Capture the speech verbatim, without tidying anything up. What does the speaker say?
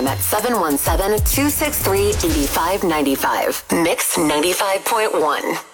at seven one seven, two six three, eight five nine five. Mix ninety-five point one.